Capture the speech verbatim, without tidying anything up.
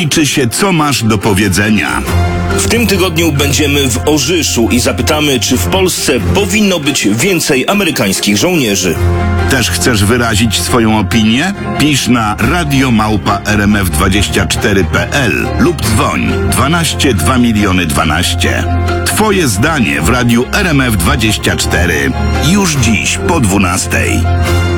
liczy się, co masz do powiedzenia. W tym tygodniu będziemy w Orzyszu i zapytamy, czy w Polsce powinno być więcej amerykańskich żołnierzy. Też chcesz wyrazić swoją opinię? Pisz na radio małpa r m f dwadzieścia cztery kropka p l lub dzwoń dwanaście dwa miliony dwanaście. Twoje zdanie w radiu R M F dwadzieścia cztery już dziś po dwunastej.